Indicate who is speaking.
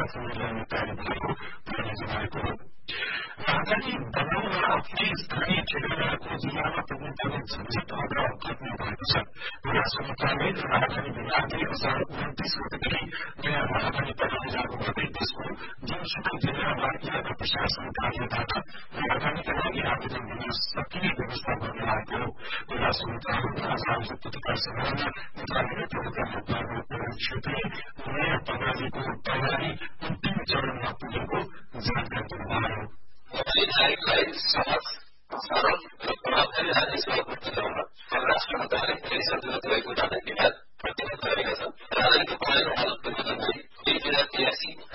Speaker 1: विद्यार्थीहरूले ल्याउने तयारी भएको उहाँले जनाएको हो। राजधानी दमनमा आफ्नै स्थानीय ठेगानाको जिल्लामा पुग्नुपर्ने झन्झट अब घट्ने भएको छ। विकास मन्त्रालय र राजधानी विभागले असार 29 गतेदेखि नयाँ राजधानी प्रणाली लागू गर्दै देशको जुनसुकै जिल्लामा इलाका प्रशासन कार्यालयबाट राजधानीका लागि आवेदन दिन सकिने व्यवस्था गर्न लागेको हो। विकास मन्त्रालयले आज आयोजित पत्रकार सम्मेलनमा मन्त्रालयले प्रवक्ता बाबु प्रधान छेत्रीले नयाँ प्रणालीको तयारी अन्तिम चरणमा पुगेको जानकारी दिनुभयो।
Speaker 2: नागरिकलाई सहज सरल र प्रभावकारी राज्य सेवा तुल्याउन परराष्ट्र मन्त्रालय धेरै सञ्चालित भएको जानकारी विभाग प्रतिबद्ध रहेका छन्। राजनीतिक प्रणाली हालत परिवर्तन गरी 2083